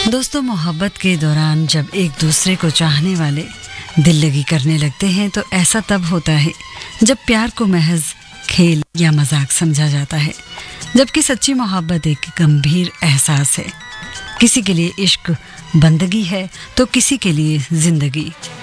दोस्तों, मोहब्बत के दौरान जब एक दूसरे को चाहने वाले दिल लगी करने लगते हैं तो ऐसा तब होता है जब प्यार को महज खेल या मजाक समझा जाता है, जबकि सच्ची मोहब्बत एक गंभीर एहसास है। किसी के लिए इश्क बंदगी है तो किसी के लिए जिंदगी।